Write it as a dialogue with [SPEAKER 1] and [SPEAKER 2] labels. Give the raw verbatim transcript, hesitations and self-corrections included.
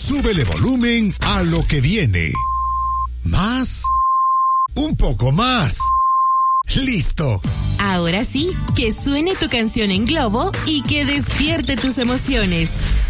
[SPEAKER 1] súbele volumen a lo que viene. Más. Un poco más. ¡Listo!
[SPEAKER 2] Ahora sí, que suene tu canción en globo y que despierte tus emociones.